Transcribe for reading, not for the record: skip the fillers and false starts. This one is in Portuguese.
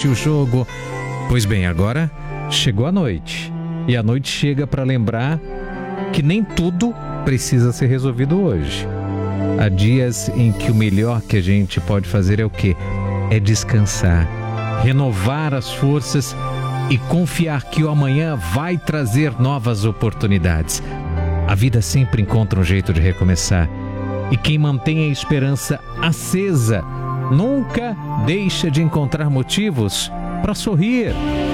assistir o jogo. Pois bem, agora chegou a noite. E a noite chega para lembrar que nem tudo precisa ser resolvido hoje. Há dias em que o melhor que a gente pode fazer é o quê? É descansar, renovar as forças e confiar que o amanhã vai trazer novas oportunidades. A vida sempre encontra um jeito de recomeçar. E quem mantém a esperança acesa nunca deixa de encontrar motivos para sorrir.